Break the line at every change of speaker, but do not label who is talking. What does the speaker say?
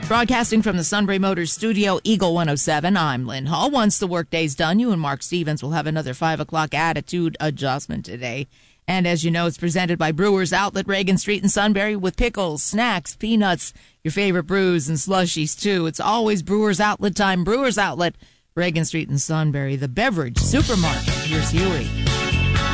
Broadcasting from the Sunbury Motors Studio, Eagle 107, I'm Lynn Hall. Once the workday's done, you and Mark Stevens will have another 5 o'clock attitude adjustment today. And as you know, it's presented by Brewers Outlet, Reagan Street in Sunbury, with pickles, snacks, peanuts, your favorite brews, and slushies, too. It's always Brewers Outlet time. Brewers Outlet, Reagan Street in Sunbury, the beverage supermarket. Here's Huey.